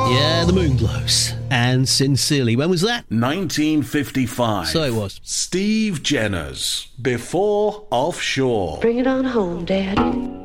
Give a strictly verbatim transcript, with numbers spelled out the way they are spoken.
Yeah, the moon glows. And Sincerely. When was that? nineteen fifty-five. So it was. Steve Jenner's Before Offshore. Bring it on home, Daddy.